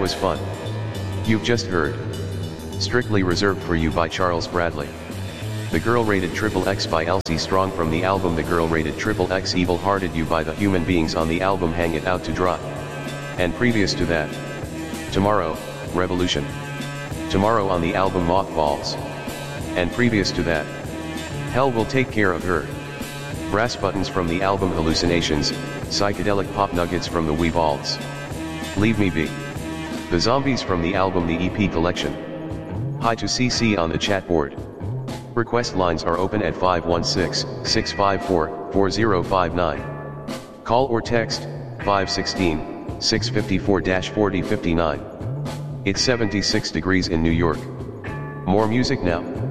was fun. You've just heard Strictly Reserved for You by Charles Bradley. The Girl Rated XXX by Elsie Strong from the album The Girl Rated XXX Evil Hearted You by The Human Beings on the album Hang It Out to Dry. And previous to that, Tomorrow, Revolution. Tomorrow on the album Mothballs. And previous to that, Hell Will Take Care of Her. Brass Buttons from the album Hallucinations, psychedelic pop nuggets from the Weeballs. Leave Me Be. The Zombies from the album The EP Collection. Hi to CC on the chat board. Request lines are open at 516-654-4059. Call or text, 516-654-4059. It's 76 degrees in New York. More music now.